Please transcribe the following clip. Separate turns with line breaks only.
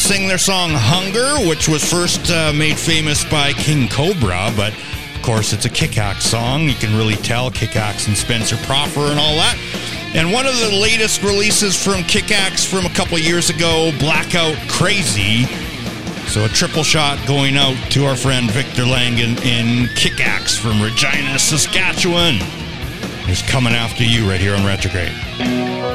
sing their song Hunger, which was first made famous by King Cobra, but of course it's a Kick-Axe song. You can really tell Kick-Axe and Spencer Proffer and all that. And one of the latest releases from Kick-Axe from a couple years ago, Blackout Crazy. So a triple shot going out to our friend Victor Langan in Kick-Axe from Regina, Saskatchewan. He's coming after you right here on Retrograde.